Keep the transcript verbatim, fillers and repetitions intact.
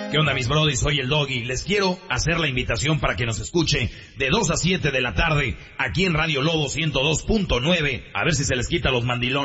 ¿Qué onda, mis brodis? Soy el Doggy. Les quiero hacer la invitación para que nos escuche de dos a siete de la tarde aquí en Radio Lobo ciento dos punto nueve. A ver si se les quita los mandilones.